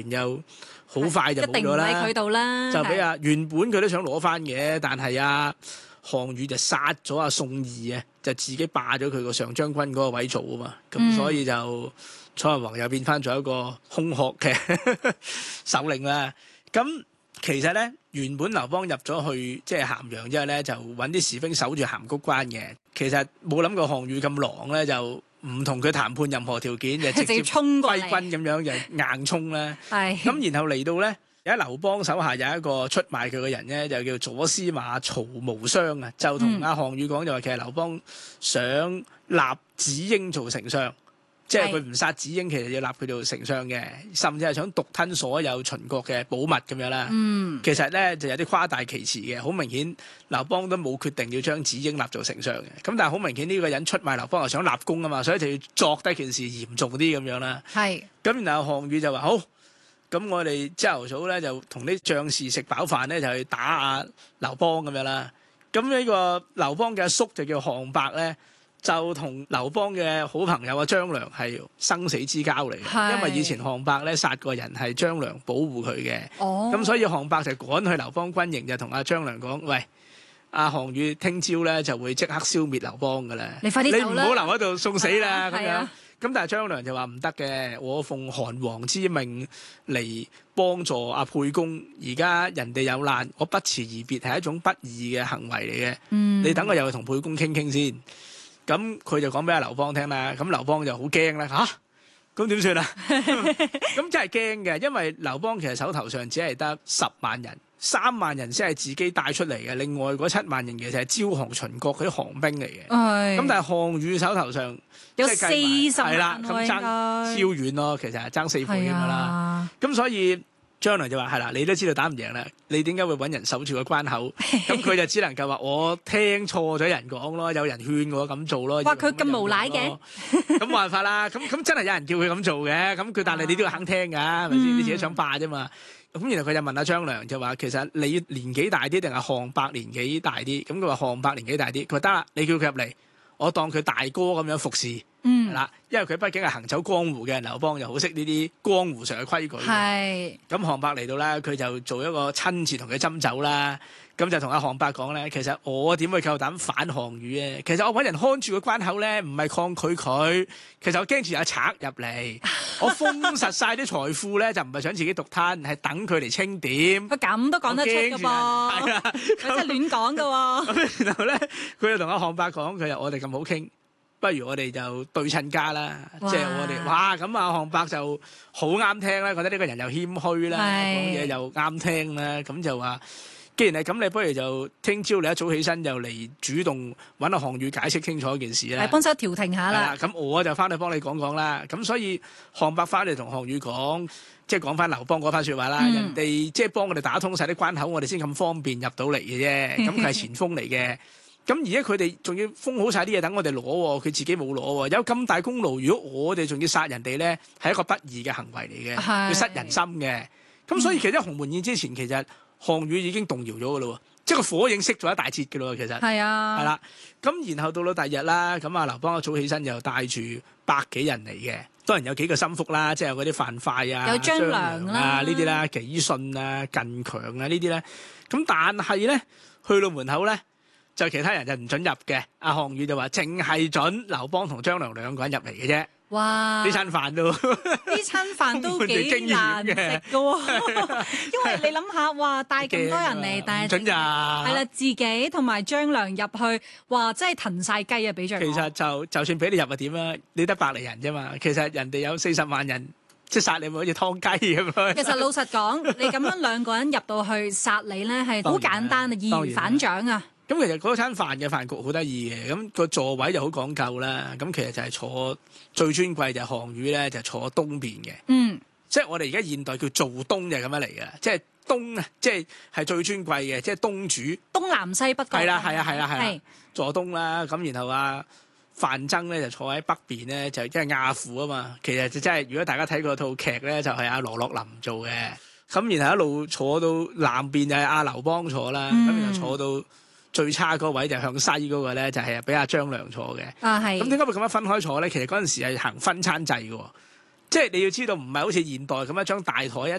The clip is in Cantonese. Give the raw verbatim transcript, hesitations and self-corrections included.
權又好快就冇咗啦。 一定唔喺佢度啦。 就俾啊原本佢都想攞翻嘅，但係啊項羽就殺咗阿宋義啊，就自己霸咗佢個上將軍嗰個位做啊嘛。咁、嗯、所以就楚懷王又變翻咗一個空殼嘅首領啦。咁其實咧，原本劉邦入咗去即係咸陽之後咧，就揾啲士兵守住函谷關嘅。其實冇諗過項羽咁狼咧，就唔同佢談判任何條件，就直接衝過嚟揮軍咁樣就硬衝啦。 係咁，然後嚟到咧，而家劉邦手下有一個出賣佢嘅人咧，就叫左司馬曹無傷啊，就同阿項羽講就話，其實劉邦想立子嬰做丞相。即係佢唔殺子嬰，其實要立佢做丞相嘅，甚至係想獨吞所有秦國嘅寶物咁樣啦。嗯，其實咧就有啲誇大其詞嘅，好明顯劉邦都冇決定要將子嬰立做丞相嘅。咁但係好明顯呢個人出賣劉邦，又想立功啊嘛，所以就要作低件事嚴重啲咁樣啦。係。咁然後項羽就話好，咁我哋朝頭早咧就同啲將士食飽飯咧，就去打阿劉邦咁樣啦。咁呢個劉邦嘅阿叔就叫項伯咧。就同劉邦嘅好朋友阿張良係生死之交嚟嘅，因為以前項伯咧殺過人，係張良保護佢嘅。哦，咁所以項伯就趕去劉邦軍營，就同阿張良講：喂，阿項羽聽朝咧就會即刻消滅劉邦噶啦，你快啲走啦，你唔好留喺度送死啦咁樣。咁但係張良就話唔得嘅，我奉韓王之命嚟幫助阿沛公，而家人哋有難，我不辭而別係一種不義嘅行為嚟嘅。嗯，你等我又去同沛公傾傾先。咁佢就講俾阿劉邦聽啦，咁劉邦就好驚啦吓，咁點算啊？咁真係驚嘅，因為劉邦其實手頭上只係得十萬人，三萬人先係自己帶出嚟嘅，另外嗰七萬人其實係招降秦國嗰啲降兵嚟嘅。咁但係項羽手頭上有四十萬，係啦，咁爭超遠咯，其實係爭四倍咁樣啦。咁所以張良就話係啦，你都知道打唔贏啦，你點解會揾人守住個關口？咁佢就只能夠話我聽錯咗人講咯，有人勸我咁做咯。哇！佢咁無賴嘅，咁冇辦法啦。咁咁真係有人叫佢咁做嘅，咁佢但係你都要肯聽㗎，係咪先？你自己想霸啫嘛。咁然後佢就問阿張良就話：其實你年紀大啲定係項伯年紀大啲？咁佢話項伯年紀大啲。佢話得啦，你叫佢入嚟，我當佢大哥咁樣服侍。嗯，係啦，因為佢畢竟係行走江湖嘅人，劉邦就好識呢啲江湖上嘅規矩。係。咁項伯嚟到咧，佢就做一個親自同佢斟酒啦。咁就同阿項伯講咧，其實我點會夠膽反項羽啊？其實我揾人看住個關口咧，唔係抗拒佢，其實我驚住有賊入嚟。我封實晒啲財富咧，就唔係想自己獨吞，係等佢嚟清點。佢咁都講得出㗎噃，係啊，佢真係亂講㗎喎。然後咧，佢就同阿項伯講：佢話我哋咁好傾，不如我哋就對親家啦。即係我哋哇咁啊，項伯就好啱聽啦，覺得呢個人又謙虛啦，講嘢又啱聽啦，咁就話。既然係咁，你不如就聽朝你一早起身就嚟主動揾阿項羽解釋清楚一件事啦，係幫手調停下啦。咁我就翻去幫你講講啦。咁所以項伯翻嚟同項羽講，即係講翻劉邦嗰番説話啦。嗯、人哋即係幫我哋打通晒啲關口，我哋先咁方便入到嚟嘅啫。咁佢係前鋒嚟嘅。咁而家佢哋仲要封好晒啲嘢等我哋攞喎，佢自己冇攞喎。有咁大功勞，如果我哋仲要殺人哋咧，係一個不義嘅行為嚟嘅，要失人心嘅。咁所以其實鴻門宴之前，其實項羽已經動搖咗嘅咯，即係個火已經熄咗一大截嘅咯，其實係啊，係啦。咁然後到到第二日啦，咁啊劉邦一早起身又帶住百幾人嚟嘅，當然有幾個心腹啦，即係嗰啲樊噲啊、有張良啊呢啲啦、紀信啊、靳強啊呢啲咧。咁但係咧去到門口咧，就其他人就唔准入嘅。阿項羽就話淨係准劉邦同張良兩個人入嚟嘅啫。哇！呢餐飯都呢餐飯都幾難食嘅喎，因為你諗下，哇帶咁多人嚟，但係準咋係啦，自己同埋張良入去，哇真係騰晒雞啊！俾張其實就就算俾你入啊點啊，你得百零人啫嘛，其實人哋有四十萬人，即係殺你咪好似劏雞咁樣。其實老實講，你咁樣兩個人入到去殺你咧，係好簡單啊，易如反掌啊！咁其實嗰餐飯嘅飯局好得意嘅，咁個座位就好講究啦。咁其實就係坐最尊貴就係項羽咧，就坐東邊嘅。嗯，即係我哋而家現代叫做東就係咁樣嚟嘅，即係東啊，即係係最尊貴嘅，即係東主。東南西北角。係啦，係啊，係啦，係啦，坐東啦。咁然後啊，范增咧就坐喺北邊咧，就即係亞父啊嘛。其實就真係，如果大家睇過套劇咧，就係阿羅樂林做嘅。咁然後一路坐到南邊就係阿劉邦坐啦。咁、嗯、然後坐到最差嗰位就向西嗰個咧，就係俾阿張良坐嘅。啊，係。咁點解會咁樣分開坐咧？其實嗰陣時係行分餐制嘅，即係你要知道，唔係好似現代咁一張大台一